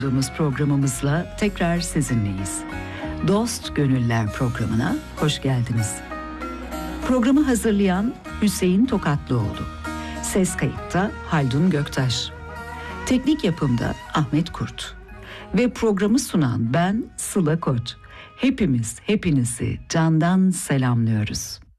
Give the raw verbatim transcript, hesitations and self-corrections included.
programımızla tekrar sizinleyiz. Dost Gönüller programına hoş geldiniz. Programı hazırlayan Hüseyin Tokatlıoğlu. Ses kayıtta Haldun Göktaş. Teknik yapımda Ahmet Kurt. Ve programı sunan ben Sıla Koç. Hepimiz hepinizi candan selamlıyoruz.